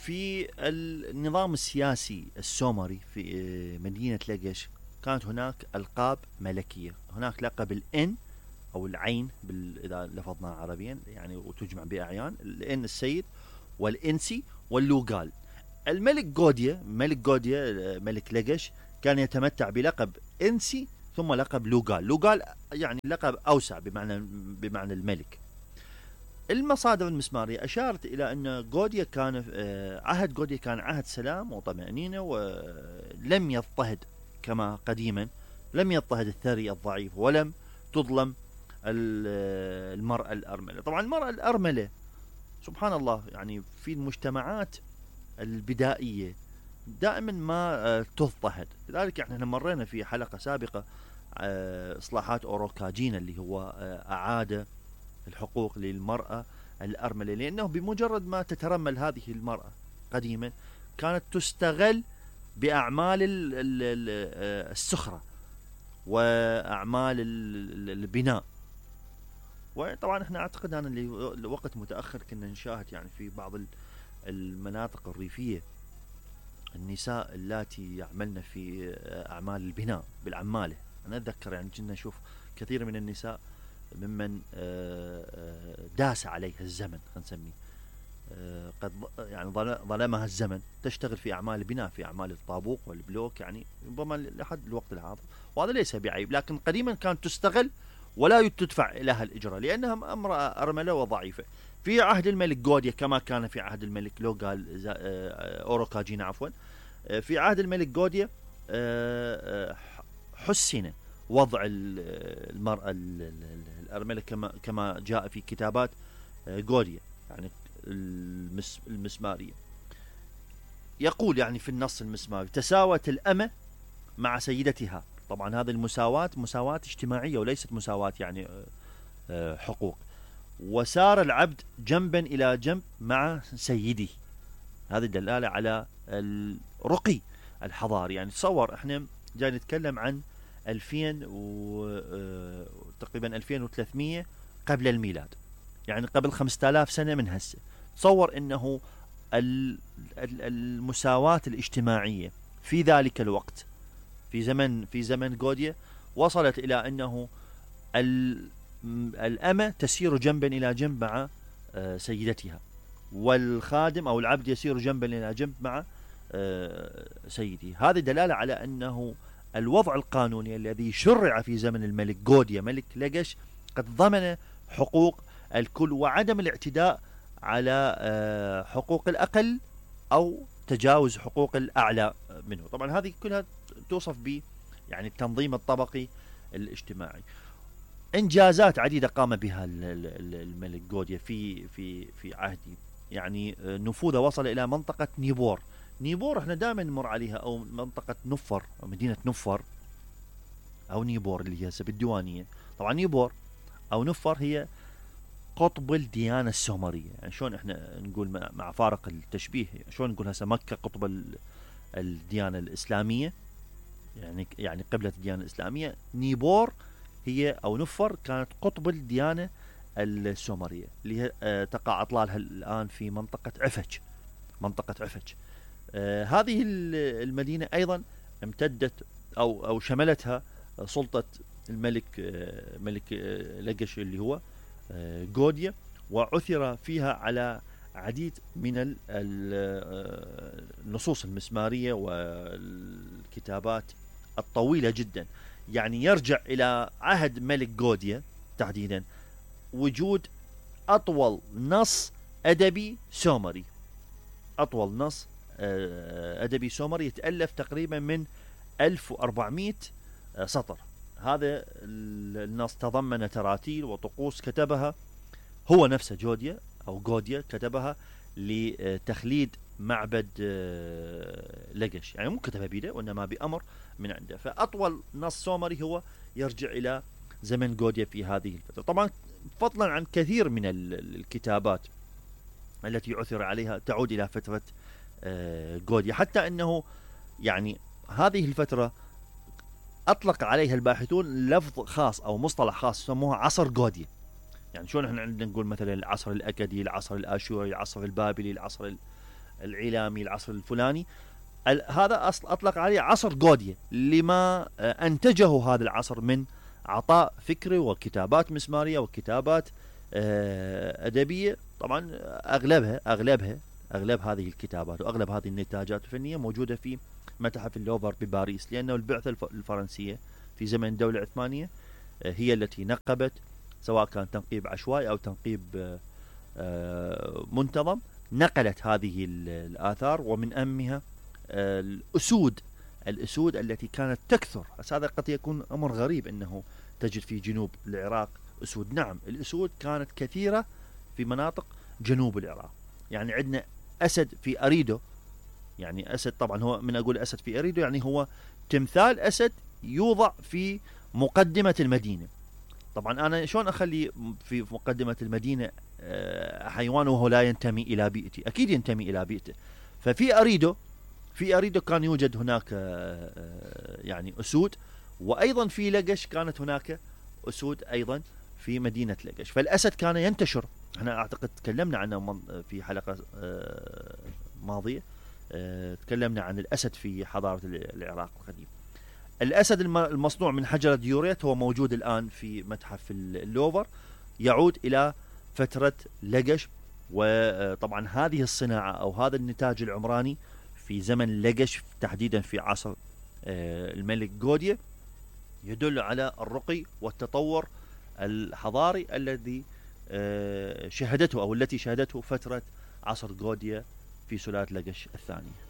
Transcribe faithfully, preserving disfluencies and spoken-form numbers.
في النظام السياسي السومري في مدينة لقش كانت هناك ألقاب ملكية. هناك لقب الإن أو العين إذا لفظناه عربيا يعني وتجمع بأعيان، الإن السيد والإنسي واللوغال. الملك جوديا ملك جوديا ملك لقش كان يتمتع بلقب إنسي ثم لقب لوغال. لوغال يعني لقب أوسع بمعنى بمعنى الملك. المصادر المسمارية أشارت إلى أن جوديا كان عهد جوديا كان عهد سلام وطمأنينة، ولم يضطهد كما قديما، لم يضطهد الثري الضعيف، ولم تظلم المرأة الأرملة. طبعا المرأة الأرملة سبحان الله يعني في المجتمعات البدائية دائما ما تضطهد. لذلك احنا مرينا في حلقة سابقة إصلاحات أوروكاجينا اللي هو أعاد الحقوق للمرأة الأرملة، لأنه بمجرد ما تترمل هذه المرأة قديما كانت تستغل بأعمال السخرة وأعمال البناء. وطبعا احنا اعتقد أن لوقت متأخر كنا نشاهد يعني في بعض المناطق الريفية النساء اللاتي يعملن في أعمال البناء بالعمالة. أنا أتذكر يعني كنا نشوف كثير من النساء ممن داس عليها الزمن، خلينا نسميه قد يعني ظلمها الزمن، تشتغل في أعمال البناء، في أعمال الطابوق والبلوك يعني ربما لحد الوقت الحاضر، وهذا ليس بعيب. لكن قديما كانت تستغل ولا تدفع لها الإجرة لأنها امرأة أرملة وضعيفة. في عهد الملك جوديا كما كان في عهد الملك لوغال أوروكاجينا عفوا، في عهد الملك جوديا حسن وضع المرأة الأرملة كما كما جاء في كتابات جوديا يعني المسمارية. يقول يعني في النص المسماري: تساوت الأمة مع سيدتها. طبعا هذه المساواة مساواة اجتماعية وليست مساواة يعني حقوق. وسار العبد جنبا إلى جنب مع سيده. هذه دلالة على الرقي الحضاري. يعني تصور احنا جاي نتكلم عن ألفين وتقريبا ألفين وثلاثمية قبل الميلاد، يعني قبل خمسة آلاف سنة من هسه. تصور انه المساواة الاجتماعية في ذلك الوقت في زمن في زمن جوديا وصلت إلى أنه الأمة تسير جنبا إلى جنب مع سيدتها، والخادم أو العبد يسير جنبا إلى جنب مع سيده. هذه دلالة على أنه الوضع القانوني الذي شرع في زمن الملك جوديا ملك لقش قد ضمن حقوق الكل وعدم الاعتداء على حقوق الأقل أو تجاوز حقوق الأعلى منه. طبعا هذه كلها توصف ب يعني التنظيم الطبقي الاجتماعي. إنجازات عديدة قام بها الملك جوديا في في في عهده، يعني نفوذه وصل إلى منطقة نيبور. نيبور احنا دائما نمر عليها، أو منطقة نفر أو مدينة نفر أو نيبور اللي هي بالديوانية. طبعا نيبور أو نفر هي قطب الديانة السومرية. يعني شلون احنا نقول مع فارق التشبيه، شلون نقول هسه مكة قطب الديانة الإسلامية، يعني يعني قبلة الديانة الإسلامية، نيبور هي أو نفر كانت قطب الديانة السومرية اللي هي تقع أطلالها الآن في منطقة عفج. منطقة عفج آه هذه المدينة أيضا امتدت أو أو شملتها سلطة الملك آه ملك آه لقش اللي هو آه جوديا، وعثر فيها على عديد من النصوص المسمارية والكتابات الطويلة جدا. يعني يرجع إلى عهد ملك جوديا تحديدا وجود أطول نص أدبي سومري. أطول نص أدبي سومري يتألف تقريبا من ألف وأربعمائة سطر. هذا النص تضمن تراتيل وطقوس كتبها هو نفسه جوديا أو جوديا، كتبها لتخليد معبد لقش. يعني مو كتبها بيده وإنما بأمر من عنده. فأطول نص سومري هو يرجع إلى زمن جوديا في هذه الفترة. طبعا فضلا عن كثير من الكتابات التي عثر عليها تعود إلى فترة جوديا، حتى أنه يعني هذه الفترة أطلق عليها الباحثون لفظ خاص أو مصطلح خاص يسموها عصر جوديا. يعني شلون احنا عندنا نقول مثلا العصر الأكدي، العصر الآشوري، العصر البابلي، العصر العلامي، العصر الفلاني. هذا أصل أطلق عليه عصر غوديا لما أنتجه هذا العصر من عطاء فكري وكتابات مسمارية وكتابات أدبية. طبعا أغلبها أغلبها أغلب هذه الكتابات وأغلب هذه النتاجات الفنية موجودة في متحف اللوفر بباريس، لأنه البعثة الفرنسية في زمن الدولة العثمانية هي التي نقبت، سواء كان تنقيب عشوائي أو تنقيب منتظم، نقلت هذه الآثار، ومن أهمها الأسود الأسود التي كانت تكثر. هذا قد يكون أمر غريب أنه تجد في جنوب العراق أسود. نعم، الأسود كانت كثيرة في مناطق جنوب العراق. يعني عندنا أسد في أريدو، يعني أسد طبعا هو من أقول أسد في أريدو يعني هو تمثال أسد يوضع في مقدمة المدينة. طبعا أنا شلون أخلي في مقدمة المدينة حيوان وهو لا ينتمي إلى بيئتي؟ أكيد ينتمي إلى بيئته. ففي أريدو في أريدو كان يوجد هناك يعني أسود، وأيضا في لقش كانت هناك أسود أيضا في مدينة لقش. فالأسد كان ينتشر. احنا أعتقد تكلمنا عنه في حلقة ماضية، تكلمنا عن الأسد في حضارة العراق القديم. الأسد المصنوع من حجر ديوريت هو موجود الآن في متحف اللوفر، يعود إلى فترة لقش. وطبعا هذه الصناعة أو هذا النتاج العمراني في زمن لقش تحديدا في عصر الملك غوديا يدل على الرقي والتطور الحضاري الذي شهدته أو التي شهدته فترة عصر غوديا في سلالة لقش الثانية.